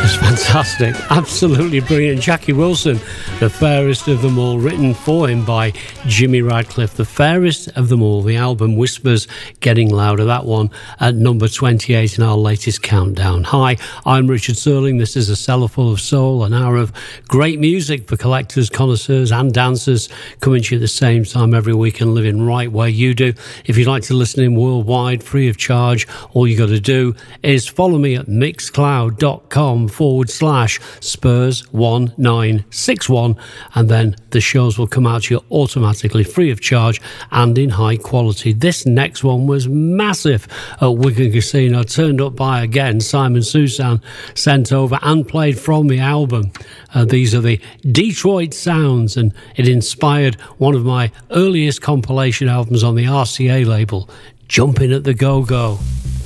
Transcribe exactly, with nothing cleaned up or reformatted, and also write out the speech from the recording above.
Fantastic, absolutely brilliant. Jackie Wilson, The Fairest of Them All, written for him by Jimmy Radcliffe. The Fairest of Them All, the album Whispers Getting Louder, that one at number twenty-eight in our latest countdown. Hi, I'm Richard Serling. This is A Cellar Full of Soul, an hour of great music for collectors, connoisseurs and dancers, coming to you at the same time every week and living right where you do. If you'd like to listen in worldwide, free of charge, all you got to do is follow me at mixcloud.com forward slash Spurs one nine six one, and then the shows will come out to you automatically free of charge and in high quality. This next one was massive at Wigan Casino, turned up by again Simon Susan, sent over and played from the album. Uh, these are the Detroit Sounds, and it inspired one of my earliest compilation albums on the R C A label, Jumping at the Go-Go.